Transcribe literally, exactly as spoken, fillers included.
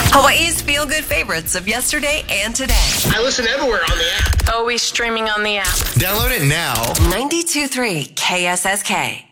Hawaii's feel-good favorites of yesterday and today. I listen everywhere on the app. Always streaming on the app. Download it now. ninety-two point three K S S K.